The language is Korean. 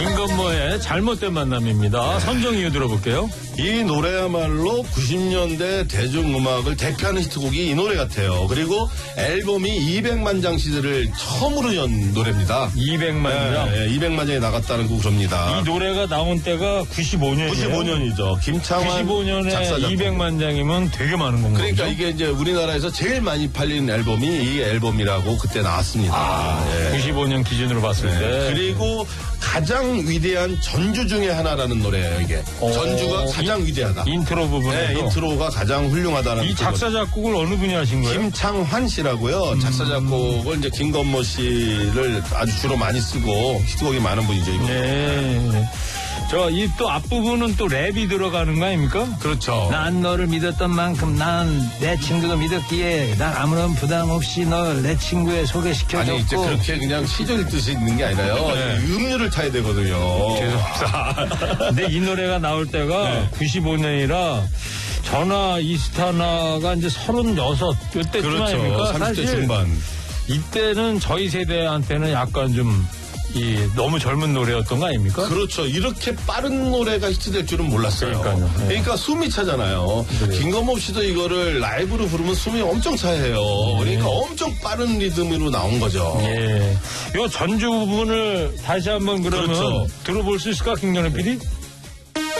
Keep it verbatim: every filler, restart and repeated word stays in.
김건모의 잘못된 만남입니다. 선정 이유 들어볼게요. 이 노래야말로 구십 년대 대중음악을 대표하는 히트곡이 이 노래 같아요. 그리고 앨범이 이백만 장 시대를 처음으로 연 노래입니다. 이백만 장? 네, 네, 이백만 장이 나갔다는 거 그럽니다. 이 노래가 나온 때가 구십오 년이에요. 구십오 년이죠. 김창완 구십오 년에 작사작곡. 이백만 장이면 되게 많은 건가요? 그러니까 그렇죠? 이게 이제 우리나라에서 제일 많이 팔린 앨범이 이 앨범이라고 그때 나왔습니다. 아, 예. 구십오 년 기준으로 봤을 네. 때. 그리고 가장 위대한 전주 중에 하나라는 노래예요, 이게. 오, 전주가 가장 인, 위대하다. 인트로 부분에. 네, 인트로가 가장 훌륭하다는. 이 작사, 작곡을 어느 분이 하신 거예요? 김창환 씨라고요. 음. 작사, 작곡을 이제 김건모 씨를 아주 주로 많이 쓰고 히트곡이 많은 분이죠, 이거. 네. 저, 이 또 앞부분은 또 랩이 들어가는 거 아닙니까? 그렇죠. 난 너를 믿었던 만큼 난 내 친구도 믿었기에 난 아무런 부담 없이 널 내 친구에 소개시켜줬고. 아니, 이제 그렇게 그냥 시절 뜻이 있는 게 아니라요. 네. 음료를 타야 되거든요. 죄송합니다. 근데 이 노래가 나올 때가 네. 구십오 년이라 전화 이스타나가 이제 서른여섯 이때쯤 그렇죠. 아닙니까? 삼십 대 중반. 이때는 저희 세대한테는 약간 좀 이 너무 젊은 노래였던 거 아닙니까? 그렇죠. 이렇게 빠른 노래가 히트될 줄은 몰랐어요. 그러니까요. 네. 그러니까 숨이 차잖아요. 그래요. 김건모 씨도 이거를 라이브로 부르면 숨이 엄청 차해요. 네. 그러니까 엄청 빠른 리듬으로 나온 거죠. 예. 요 전주 부분을 다시 한번 그러면 그렇죠. 들어볼 수 있을까, 김경래 피디?